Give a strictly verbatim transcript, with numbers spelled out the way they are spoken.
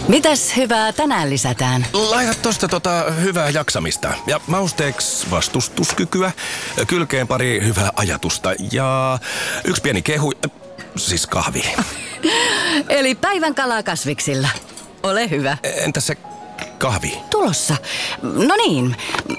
Mitäs hyvää tänään lisätään? Laita tosta tota hyvää jaksamista ja mausteeksi vastustuskykyä, kylkeen pari hyvää ajatusta ja yksi pieni kehu, siis kahvi. Eli päivän kalaa kasviksilla. Ole hyvä. Entäs se kahvi? Tulossa. No niin.